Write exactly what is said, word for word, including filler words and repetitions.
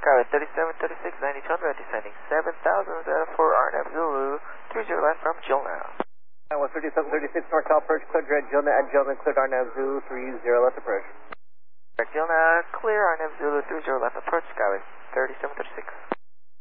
Skyway thirty-seven thirty-six, ninety two hundred, descending seven thousand for R N F Zulu, three zero left from Jilna. one thirty-seven thirty-six, North South approach, cleared red, Jilna at Jilna, cleared R N F Zulu, three zero left approach. Jilna, clear R N F Zulu, three zero left approach, Skyway thirty-seven thirty-six.